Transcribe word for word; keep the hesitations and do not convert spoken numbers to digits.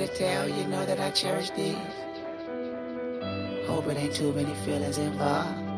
tell you know that I cherish these. Hope it ain't too many feelings involved.